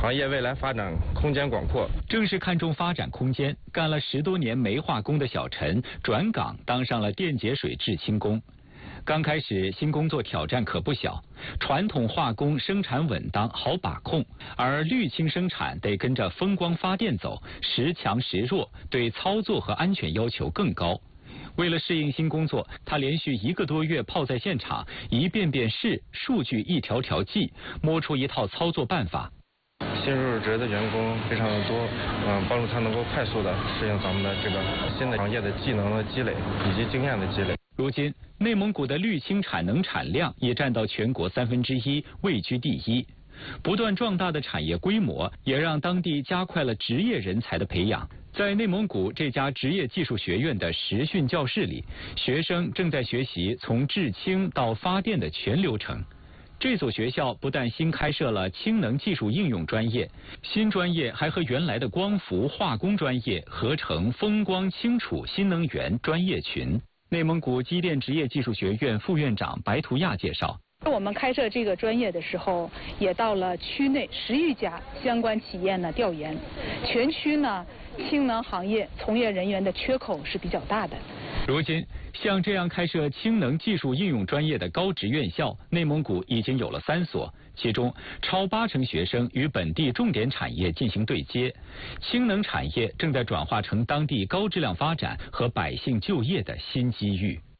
行业未来发展空间广阔。 正是看中发展空间，干了10多年煤化工的小陈转岗当上了电解水制氢工。刚开始新工作挑战可不小，传统化工生产稳当好把控，而氯氢生产得跟着风光发电走，时强时弱，对操作和安全要求更高。为了适应新工作，他连续1个多月泡在现场，一遍遍试，数据一条条记，摸出一套操作办法。 新入职的员工非常的多，帮助他能够快速的适应咱们的这个新的行业的技能的积累以及经验的积累。 如今，内蒙古的氯氢产能产量也占到全国1/3，位居第1。不断壮大的产业规模，也让当地加快了职业人才的培养。在内蒙古这家职业技术学院的实训教室里，学生正在学习从制氢到发电的全流程。这所学校不但新开设了氢能技术应用专业，新专业还和原来的光伏化工专业合成风光氢储新能源专业群。内蒙古机电职业技术学院副院长白图亚介绍， 我们开设这个专业的时候，也到了区内10余家相关企业呢调研，全区呢氢能行业从业人员的缺口是比较大的。 如今，像这样开设氢能技术应用专业的高职院校，内蒙古已经有了3所，其中超80%学生与本地重点产业进行对接，氢能产业正在转化成当地高质量发展和百姓就业的新机遇。